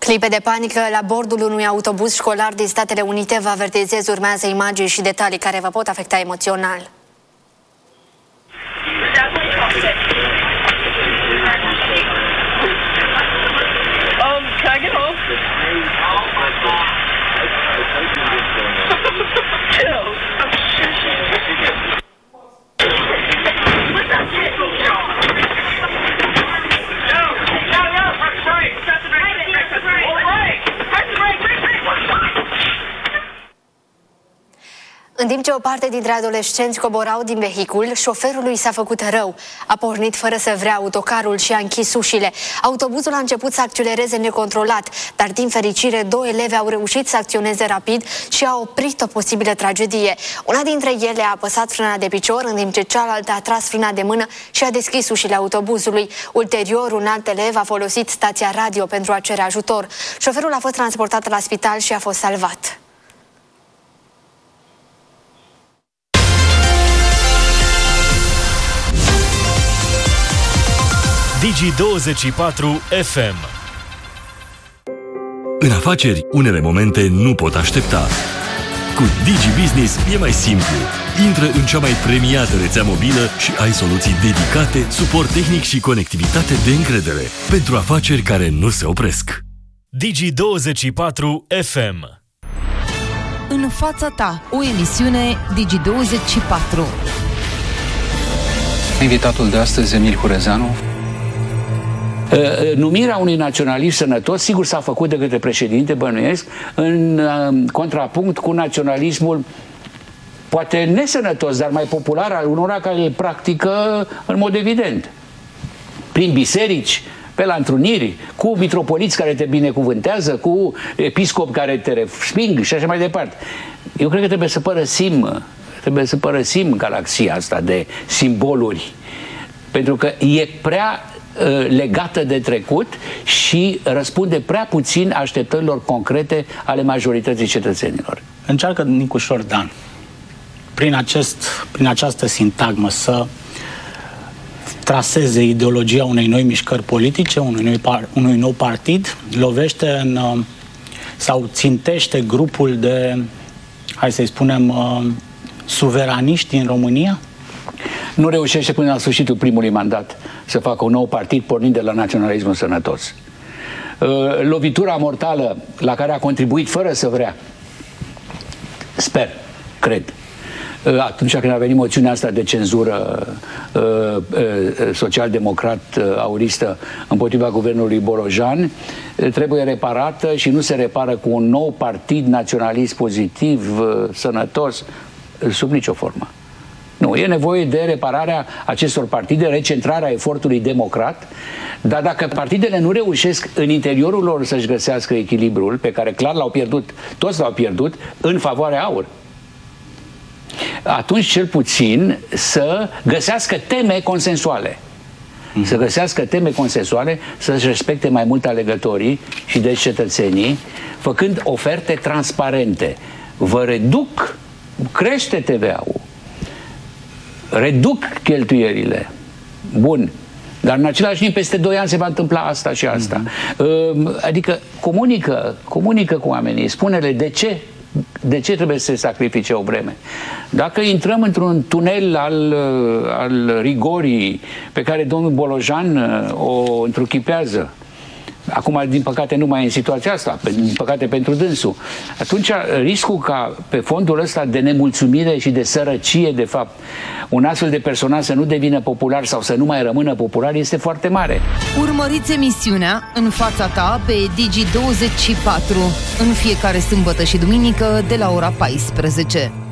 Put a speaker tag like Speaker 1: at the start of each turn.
Speaker 1: Clipe de panică la bordul unui autobuz școlar din Statele Unite. Vă avertizez, urmează imagini și detalii care vă pot afecta emoțional.
Speaker 2: Can I get home?
Speaker 1: În timp ce o parte dintre adolescenți coborau din vehicul, șoferului s-a făcut rău. A pornit fără să vrea autocarul și a închis ușile. Autobuzul a început să accelereze necontrolat, dar din fericire 2 elevi au reușit să acționeze rapid și a oprit o posibilă tragedie. Una dintre ele a apăsat frâna de picior, în timp ce cealaltă a tras frâna de mână și a deschis ușile autobuzului. Ulterior, un alt elev a folosit stația radio pentru a cere ajutor. Șoferul a fost transportat la spital și a fost salvat.
Speaker 3: Digi24 FM.
Speaker 4: În afaceri, unele momente nu pot aștepta. Cu Digi Business e mai simplu. Intră în cea mai premiată rețea mobilă și ai soluții dedicate, suport tehnic și conectivitate de încredere pentru afaceri care nu se opresc.
Speaker 3: Digi24 FM.
Speaker 5: În fața ta, o emisiune Digi24.
Speaker 6: Invitatul de astăzi, Emil Hurezeanu.
Speaker 7: Numirea unui naționalist sănătos, sigur, s-a făcut de către președinte, bănuiesc, în contrapunct cu naționalismul poate nesănătos, dar mai popular al unora care îl practică în mod evident. Prin biserici, pe la întruniri, cu mitropoliți care te binecuvântează, cu episcopi care te resping și așa mai departe. Eu cred că trebuie să părăsim galaxia asta de simboluri, pentru că e prea legată de trecut și răspunde prea puțin așteptărilor concrete ale majorității cetățenilor.
Speaker 8: Încearcă Nicușor Dan, prin această sintagmă, să traseze ideologia unei noi mișcări politice, unui nou partid, lovește sau țintește grupul de, hai să-i spunem, suveraniști din România?
Speaker 7: Nu reușește până la sfârșitul primului mandat să facă un nou partid pornind de la naționalismul sănătos. Lovitura mortală la care a contribuit fără să vrea, cred, atunci când a venit moțiunea asta de cenzură social-democrat auristă împotriva guvernului Bolojan, trebuie reparată și nu se repară cu un nou partid naționalist pozitiv, sănătos, sub nicio formă. Nu, e nevoie de repararea acestor partide, recentrarea efortului democrat, dar dacă partidele nu reușesc în interiorul lor să-și găsească echilibrul, pe care clar l-au pierdut, toți l-au pierdut, în favoarea AUR, atunci cel puțin să găsească teme consensuale. Să găsească teme consensuale, să-și respecte mai mult alegătorii și deci cetățenii, făcând oferte transparente. Vă reduc, crește TVA-ul, reduc cheltuierile. Bun. Dar în același timp, peste 2 ani se va întâmpla asta și asta. Adică comunică cu oamenii, spune-le de ce trebuie să se sacrifice o vreme. Dacă intrăm într-un tunel al rigorii pe care domnul Bolojan o întruchipează, acum, din păcate, nu mai e în situația asta, din păcate pentru dânsul, atunci riscul ca pe fondul ăsta de nemulțumire și de sărăcie, de fapt, un astfel de personaj să nu devină popular sau să nu mai rămână popular este foarte mare.
Speaker 5: Urmăriți emisiunea În fața ta pe Digi24 în fiecare sâmbătă și duminică de la ora 14.